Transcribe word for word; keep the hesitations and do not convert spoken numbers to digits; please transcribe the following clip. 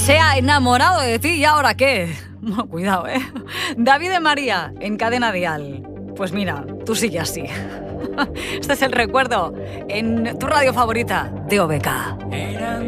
Se ha enamorado de ti y ¿ahora qué? Bueno, cuidado, ¿eh? David de María, en Cadena Dial. Pues mira, tú sigue así. Este es el recuerdo en tu radio favorita de O B K. Eran